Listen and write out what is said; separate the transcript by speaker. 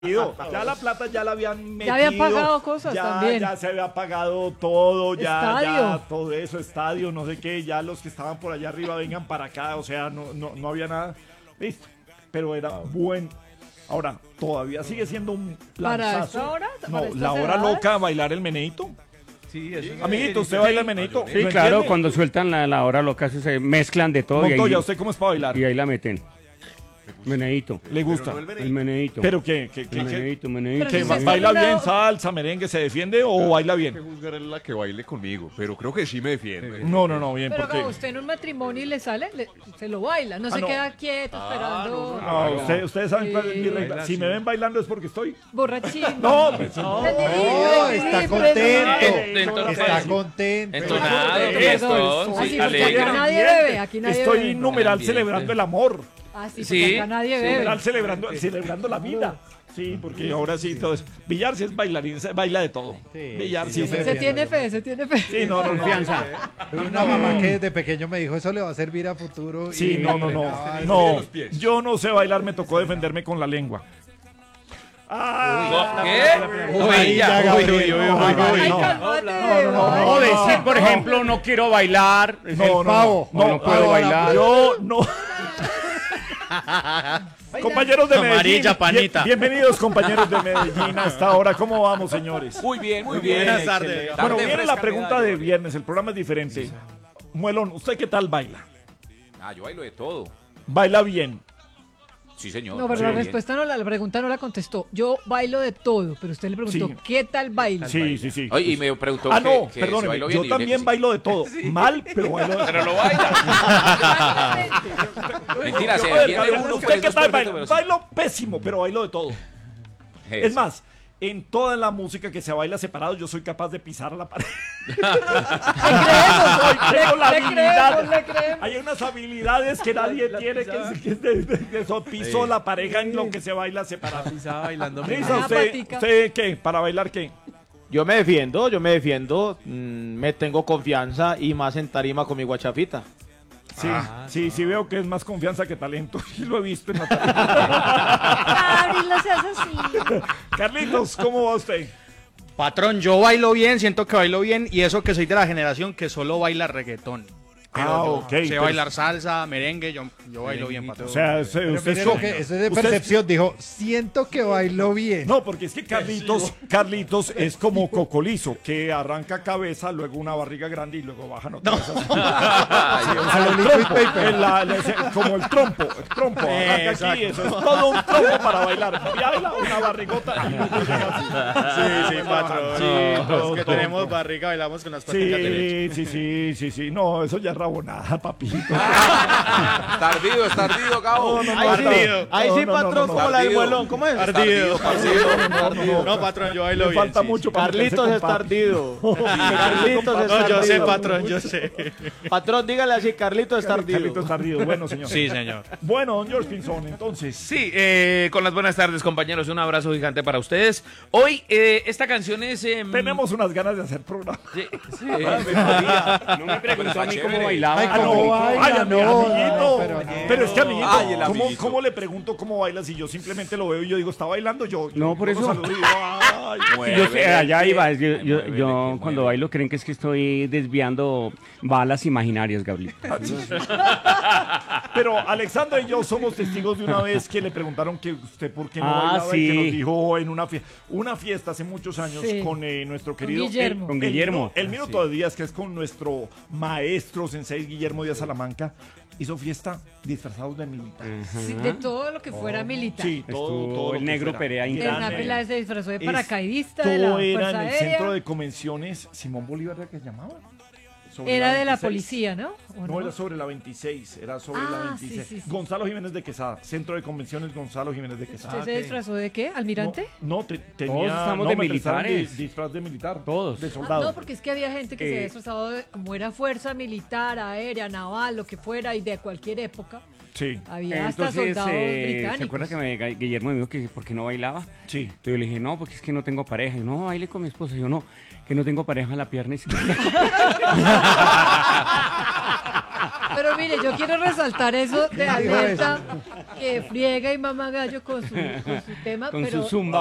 Speaker 1: Ya la plata ya la habían metido.
Speaker 2: Ya habían pagado cosas también.
Speaker 1: Ya se había pagado todo,
Speaker 2: ya
Speaker 1: todo eso, estadio, no sé qué, ya los que estaban por allá arriba vengan para acá, o sea, no había nada. Listo. Pero era buen. Ahora, todavía sigue siendo un planazo.
Speaker 2: ¿Para esta hora?
Speaker 1: No, la hora loca, bailar el meneíto.
Speaker 3: Sí, eso es
Speaker 1: Amiguito, ¿usted baila el meneíto?
Speaker 4: Sí, claro, cuando sueltan la hora loca se mezclan de todo.
Speaker 1: Montoya,
Speaker 4: y ahí,
Speaker 1: ¿usted cómo es para bailar?
Speaker 4: Y ahí la meten. Meneíto.
Speaker 1: ¿Le gusta?
Speaker 4: El meneíto.
Speaker 1: ¿Pero qué?
Speaker 4: El meneíto, meneíto.
Speaker 1: ¿Qué,
Speaker 2: Pero si
Speaker 1: ¿Baila
Speaker 2: usted
Speaker 1: bien,
Speaker 2: no-
Speaker 1: salsa, merengue, se defiende o baila
Speaker 3: que
Speaker 1: bien?
Speaker 3: juzgar es la que baile conmigo, pero creo que sí me defiende.
Speaker 1: No, bien,
Speaker 2: Pero
Speaker 1: porque...
Speaker 2: no, usted en un matrimonio y le sale, se lo baila, no se
Speaker 1: no.
Speaker 2: queda quieto esperando.
Speaker 1: No, ustedes saben cuál es mi
Speaker 2: Sí.
Speaker 1: regla.
Speaker 3: Baila
Speaker 1: Si me
Speaker 3: así.
Speaker 1: ven bailando es porque estoy...
Speaker 2: Borrachín.
Speaker 1: No, pues no.
Speaker 5: Está contento.
Speaker 6: Entonces,
Speaker 5: Está contento.
Speaker 6: entonado,
Speaker 1: Eso,
Speaker 6: fiestón,
Speaker 2: Así
Speaker 6: sí,
Speaker 2: porque
Speaker 6: alegre.
Speaker 2: acá nadie bebe, aquí nadie
Speaker 1: Estoy
Speaker 2: bebe.
Speaker 1: numeral
Speaker 6: Ambiente.
Speaker 1: celebrando el amor.
Speaker 2: Así
Speaker 6: Sí,
Speaker 2: porque acá nadie bebe.
Speaker 1: Numeral celebrando la vida. Sí, porque ahora sí todo es... Villar sí es bailarín, baila de todo.
Speaker 5: Sí,
Speaker 1: Villar
Speaker 5: sí,
Speaker 1: sí,
Speaker 5: yo
Speaker 1: se
Speaker 5: me
Speaker 2: Se tiene fe, se tiene fe.
Speaker 1: Sí, no.
Speaker 4: Confianza.
Speaker 5: Una mamá que desde pequeño me dijo, eso le va a servir a futuro.
Speaker 1: Sí,
Speaker 5: y
Speaker 1: no.
Speaker 5: Ay,
Speaker 1: No,
Speaker 3: los pies.
Speaker 1: yo no sé bailar, me tocó defenderme con la lengua.
Speaker 6: ¿Qué?
Speaker 5: Uy, ya,
Speaker 6: Uy,
Speaker 2: Ay,
Speaker 1: no.
Speaker 2: cálmate.
Speaker 4: O decir, por ejemplo, no quiero bailar. Es el pavo. No puedo bailar.
Speaker 1: Yo no. Compañeros de Medellín.
Speaker 6: Amarilla, panita.
Speaker 1: Bienvenidos, compañeros de Medellín. A esta hora, ¿cómo vamos, señores?
Speaker 6: Muy bien, muy bien.
Speaker 3: Buenas tardes.
Speaker 1: Bueno, viene la pregunta de viernes. El programa es diferente. Muelón, ¿usted qué tal baila?
Speaker 6: Ah, yo bailo de todo.
Speaker 1: Baila bien.
Speaker 6: Sí, señor.
Speaker 2: No, pero
Speaker 6: bailo
Speaker 2: la
Speaker 6: bien.
Speaker 2: respuesta no, la pregunta no la contestó. Yo bailo de todo, pero usted le preguntó,
Speaker 1: Sí.
Speaker 2: ¿qué tal baila?
Speaker 1: Sí.
Speaker 6: Oye, y me preguntó
Speaker 1: Ah,
Speaker 6: que,
Speaker 1: no,
Speaker 6: que si
Speaker 1: perdóneme.
Speaker 6: bailo bien,
Speaker 1: Yo
Speaker 6: y dije que
Speaker 1: también
Speaker 6: sí.
Speaker 1: bailo de todo. Mal, pero bailo de todo.
Speaker 6: Pero lo baila. Mentira, se
Speaker 1: A ver,
Speaker 6: defiende uno.
Speaker 1: ¿usted
Speaker 6: pues,
Speaker 1: qué
Speaker 6: eso es
Speaker 1: tal
Speaker 6: perfecto,
Speaker 1: baila?
Speaker 6: pero sí.
Speaker 1: Bailo pésimo, pero bailo de todo.
Speaker 6: Eso.
Speaker 1: Es más, en toda la música que se baila separado, yo soy capaz de pisar a la pared. Tengo la habilidad.
Speaker 2: Le creemos.
Speaker 1: Hay unas habilidades que nadie tiene que eso, piso la pareja en lo que se baila separado.
Speaker 7: Estaba bailando.
Speaker 1: Lisa,
Speaker 2: Una
Speaker 1: ¿usted,
Speaker 2: patica.
Speaker 1: usted qué? ¿Para bailar qué?
Speaker 7: Yo me defiendo, me tengo confianza y más en tarima con mi guachafita.
Speaker 1: Sí, veo que es más confianza que talento. Y lo he visto en la
Speaker 2: Gabriel, no seas así.
Speaker 1: Carlitos, ¿cómo va usted?
Speaker 8: Patrón, yo bailo bien, siento que bailo bien y eso que soy de la generación que solo baila reggaetón. Pero yo
Speaker 1: ok.
Speaker 8: sé
Speaker 1: pero-
Speaker 8: bailar salsa, merengue, yo bailo bien, patrón.
Speaker 1: O sea,
Speaker 5: Pero
Speaker 1: usted
Speaker 5: mire lo que, eso es de
Speaker 1: usted-
Speaker 5: percepción. Dijo, siento que bailó bien.
Speaker 1: No, porque es que Carlitos es como Cocolizo, que arranca cabeza, luego una barriga grande y luego baja otra vez así.
Speaker 5: A lo liquid paper.
Speaker 1: Como el trompo, arranca aquí, eso es todo un trompo para bailar. Baila una barrigota y luego llega así.
Speaker 8: Sí, patrón.
Speaker 1: Sí, todo,
Speaker 8: Los que
Speaker 1: todo,
Speaker 8: tenemos
Speaker 1: todo.
Speaker 8: barriga bailamos con las paticas derechas.
Speaker 1: Sí. No, eso ya es rabonada, papito.
Speaker 6: Tardío, Gabo.
Speaker 8: Ahí sí, patrón, como la del
Speaker 6: Tardido.
Speaker 8: muelón. ¿Cómo es?
Speaker 6: Tardido, parcido.
Speaker 8: No, patrón, yo bailo
Speaker 1: Le
Speaker 8: bien.
Speaker 1: falta
Speaker 8: sí,
Speaker 1: mucho
Speaker 8: sí.
Speaker 1: para
Speaker 7: Carlitos
Speaker 1: meterse
Speaker 7: es
Speaker 1: con papi.
Speaker 7: tardido. Carlitos es
Speaker 8: No, yo sé,
Speaker 7: tardido.
Speaker 8: patrón, yo sé.
Speaker 7: Patrón, dígale así, Carlitos es tardido.
Speaker 1: Carlitos Tardido, bueno, señor.
Speaker 8: Sí, señor.
Speaker 1: Bueno, don George Pinzón, entonces.
Speaker 6: Sí, con las buenas tardes, compañeros. Un abrazo gigante para ustedes. Hoy, esta canción es...
Speaker 1: Tenemos unas ganas de hacer programa.
Speaker 6: Sí, sí.
Speaker 4: No me preguntó a mí cómo
Speaker 6: chévere.
Speaker 4: bailaba.
Speaker 5: Ay, ¿cómo
Speaker 4: Carlitos.
Speaker 5: baila?
Speaker 1: Ay,
Speaker 5: No,
Speaker 1: amiguito.
Speaker 5: pero
Speaker 1: Pero es que, amiguito,
Speaker 6: Ay, el
Speaker 1: ¿cómo,
Speaker 6: amiguito.
Speaker 1: cómo le pregunto cómo baila si yo simplemente lo veo y yo digo, está bailando? Yo
Speaker 4: No, por
Speaker 1: lo
Speaker 4: eso.
Speaker 1: saludo y digo, ay.
Speaker 4: Yo sé, allá iba. Yo
Speaker 6: Muévele,
Speaker 4: cuando bailo creen que es que estoy desviando balas imaginarias, Gabriel.
Speaker 1: Pero Alexandra y yo somos testigos de una vez que le preguntaron que usted por qué no
Speaker 4: Ah,
Speaker 1: bailaba y que
Speaker 4: sí.
Speaker 1: nos dijo en una fiesta hace muchos años
Speaker 2: Sí.
Speaker 1: con nuestro querido
Speaker 2: Guillermo.
Speaker 4: Con Guillermo.
Speaker 1: El minuto de Díaz, que es con nuestro maestro sensei Guillermo Díaz Salamanca, hizo fiesta disfrazados de militar.
Speaker 2: Sí, de todo lo que fuera militar.
Speaker 1: Sí,
Speaker 4: Estuvo
Speaker 1: todo lo
Speaker 4: el
Speaker 1: que
Speaker 4: negro
Speaker 1: fuera.
Speaker 4: Perea
Speaker 1: Gran,
Speaker 2: Hernán
Speaker 1: eh,
Speaker 2: Peláez se disfrazó de
Speaker 1: es-
Speaker 2: paracaidista de la
Speaker 1: todo era
Speaker 2: Fuerza
Speaker 1: en el
Speaker 2: Aérea.
Speaker 1: centro de convenciones Simón Bolívar, ¿era que se llamaba? Sobre
Speaker 2: Era de la
Speaker 1: 26.
Speaker 2: policía, ¿no? ¿O
Speaker 1: No, era sobre la 26, era sobre la
Speaker 2: Ah,
Speaker 1: 26.
Speaker 2: sí.
Speaker 1: Gonzalo Jiménez de Quesada, Centro de Convenciones Gonzalo Jiménez de Quesada.
Speaker 2: ¿Usted se disfrazó de qué? ¿Almirante?
Speaker 1: No, tenía
Speaker 4: estamos de
Speaker 1: me prestaron
Speaker 4: militares.
Speaker 1: disfraz de militar.
Speaker 4: Todos.
Speaker 1: De
Speaker 2: Ah,
Speaker 1: soldado.
Speaker 2: no, porque es que había gente que se había disfrazado de, como era fuerza militar, aérea, naval, lo que fuera, y de cualquier época.
Speaker 1: Sí,
Speaker 2: Había hasta
Speaker 4: Entonces,
Speaker 2: soldados
Speaker 4: ¿se
Speaker 2: británicos.
Speaker 4: acuerda que Guillermo me dijo que por qué no bailaba?
Speaker 1: sí.
Speaker 4: Entonces yo le dije, no, porque es que no tengo pareja. Y no, baile con mi esposa. Y yo, no, que no tengo pareja en la pierna izquierda.
Speaker 2: Pero mire, yo quiero resaltar eso de Alerta, que friega y mama gallo con su tema,
Speaker 4: Con
Speaker 2: pero
Speaker 4: su zumba.